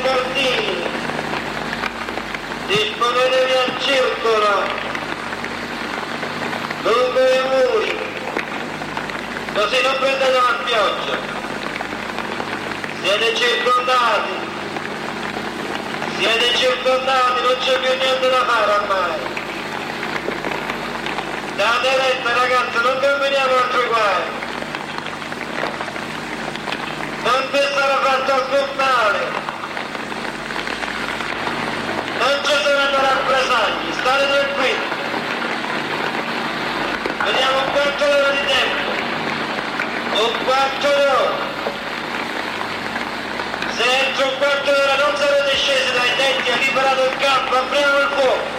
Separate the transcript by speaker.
Speaker 1: cardini, disponetevi al circolo, lungo i muri, così non prendete la pioggia. Siete circondati, non c'è più niente da fare ormai. Date retta ragazzi, non combiniamo altri guai. Non vi sarà fatto alcun male. Non ci saranno rappresagli, state tranquilli. Vediamo un quarto d'ora di tempo. Un quarto d'ora. Se entro un quarto d'ora non sarete scesi dai tetti e liberato il campo, apriamo il fuoco.